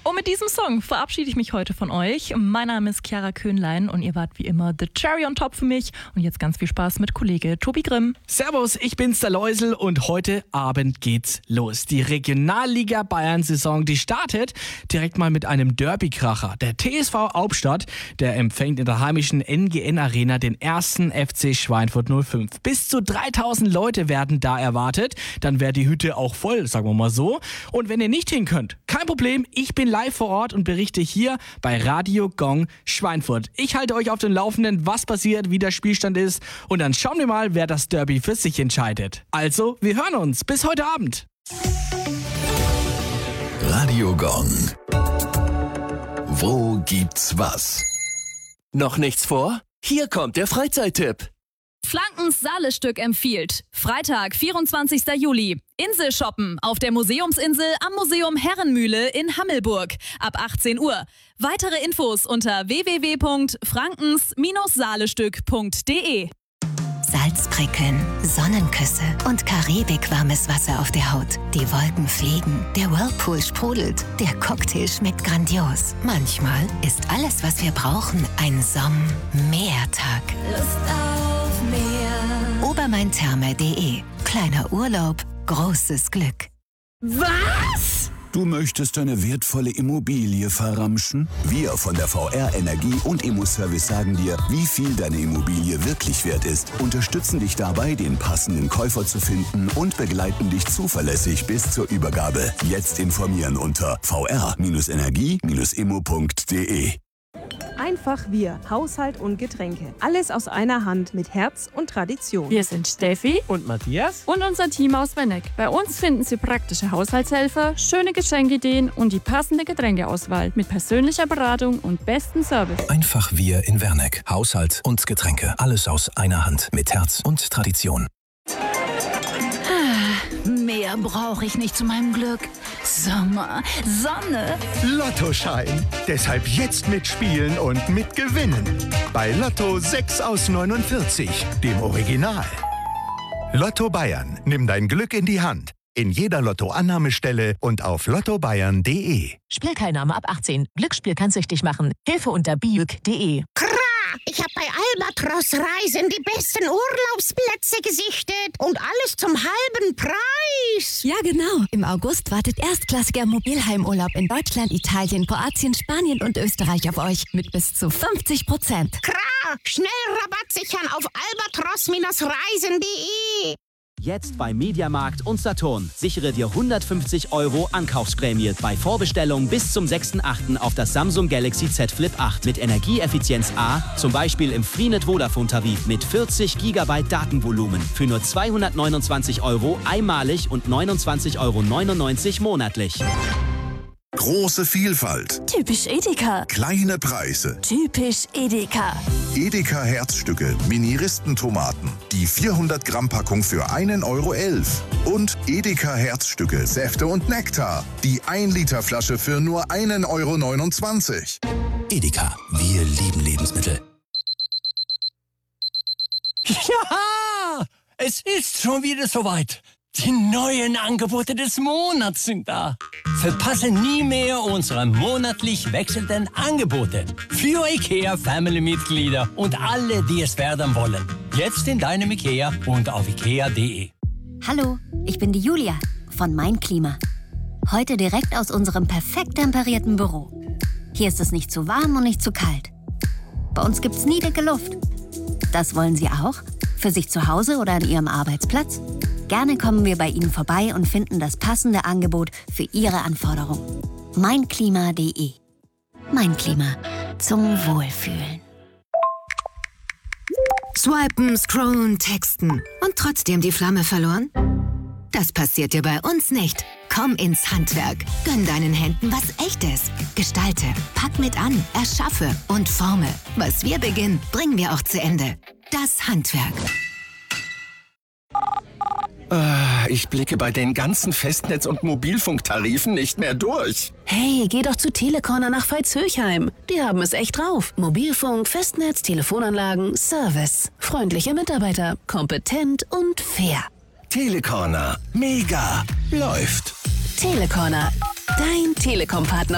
Und mit diesem Song verabschiede ich mich heute von euch. Mein Name ist Chiara Köhnlein und ihr wart wie immer the cherry on top für mich. Und jetzt ganz viel Spaß mit Kollege Tobi Grimm. Servus, ich bin's, der Läusel, und heute Abend geht's los. Die Regionalliga Bayern-Saison, die startet direkt mal mit einem Derby-Kracher. Der TSV Hauptstadt, der empfängt in der heimischen NGN-Arena den ersten FC Schweinfurt 05. Bis zu 3000 Leute werden da erwartet. Dann wäre die Hütte auch voll, sagen wir mal so. Und wenn ihr nicht hin könnt, kein Problem, ich bin live vor Ort und berichte hier bei Radio Gong Schweinfurt. Ich halte euch auf den Laufenden, was passiert, wie der Spielstand ist, und dann schauen wir mal, wer das Derby für sich entscheidet. Also, wir hören uns. Bis heute Abend. Radio Gong. Wo gibt's was? Noch nichts vor? Hier kommt der Freizeittipp. Flankens Saale-Stück empfiehlt. Freitag, 24. Juli. Insel shoppen auf der Museumsinsel am Museum Herrenmühle in Hammelburg. Ab 18 Uhr. Weitere Infos unter www.frankens-saalestück.de. Salzprickeln, Sonnenküsse und karibikwarmes Wasser auf der Haut. Die Wolken fliegen, der Whirlpool sprudelt, der Cocktail schmeckt grandios. Manchmal ist alles, was wir brauchen, ein Sommertag. Lust auf Meer. Obermaintherme.de. Kleiner Urlaub, großes Glück. Was? Du möchtest deine wertvolle Immobilie verramschen? Wir von der VR Energie und Immoservice sagen dir, wie viel deine Immobilie wirklich wert ist, unterstützen dich dabei, den passenden Käufer zu finden und begleiten dich zuverlässig bis zur Übergabe. Jetzt informieren unter vr-energie-immo.de. Einfach wir, Haushalt und Getränke. Alles aus einer Hand mit Herz und Tradition. Wir sind Steffi Und Matthias? und unser Team aus Wenneck. Bei uns finden Sie praktische Haushaltshelfer, schöne Geschenkideen und die passende Getränkeauswahl mit persönlicher Beratung und bestem Service. Einfach wir in Werneck. Haushalt und Getränke. Alles aus einer Hand. Mit Herz und Tradition. Mehr brauche ich nicht zu meinem Glück. Sommer, Sonne. Lottoschein. Deshalb jetzt mitspielen und mitgewinnen. Bei Lotto 6 aus 49, dem Original. Lotto Bayern. Nimm dein Glück in die Hand. In jeder Lotto-Annahmestelle und auf lottobayern.de. Spielteilnahme ab 18. Glücksspiel kann süchtig machen. Hilfe unter biuk.de. Ich habe bei Albatros Reisen die besten Urlaubsplätze gesichtet und alles zum halben Preis. Ja, genau. Im August wartet erstklassiger Mobilheimurlaub in Deutschland, Italien, Kroatien, Spanien und Österreich auf euch mit bis zu 50%. Schnell Rabatt sichern auf albatros-reisen.de. Jetzt bei Mediamarkt und Saturn. Sichere dir 150 € Ankaufsprämie bei Vorbestellung bis zum 6.8. auf das Samsung Galaxy Z Flip 8 mit Energieeffizienz A, zum Beispiel im Freenet Vodafone-Tarif mit 40 GB Datenvolumen für nur 229 € einmalig und 29,99 € monatlich. Große Vielfalt. Typisch Edeka. Kleine Preise. Typisch Edeka. Edeka Herzstücke, Mini-Ristentomaten. Die 400 Gramm Packung für 1,11 €. Und Edeka Herzstücke, Säfte und Nektar. Die 1 Liter Flasche für nur 1,29 €. Edeka. Wir lieben Lebensmittel. Ja, es ist schon wieder soweit. Die neuen Angebote des Monats sind da. Verpasse nie mehr unsere monatlich wechselnden Angebote. Für IKEA-Family-Mitglieder und alle, die es werden wollen. Jetzt in deinem IKEA und auf ikea.de. Hallo, ich bin die Julia von Mein Klima. Heute direkt aus unserem perfekt temperierten Büro. Hier ist es nicht zu warm und nicht zu kalt. Bei uns gibt's nie dicke Luft. Das wollen Sie auch? Für sich zu Hause oder an Ihrem Arbeitsplatz? Gerne kommen wir bei Ihnen vorbei und finden das passende Angebot für Ihre Anforderungen. Meinklima.de. Mein Klima. Zum Wohlfühlen. Swipen, scrollen, texten und trotzdem die Flamme verloren? Das passiert dir bei uns nicht. Komm ins Handwerk. Gönn deinen Händen was Echtes. Gestalte, pack mit an, erschaffe und forme. Was wir beginnen, bringen wir auch zu Ende. Das Handwerk. Ich blicke bei den ganzen Festnetz- und Mobilfunktarifen nicht mehr durch. Hey, geh doch zu Telecorner nach Veitshöchheim. Die haben es echt drauf. Mobilfunk, Festnetz, Telefonanlagen, Service. Freundliche Mitarbeiter, kompetent und fair. Telecorner. Mega. Läuft. Telecorner. Dein Telekom-Partner.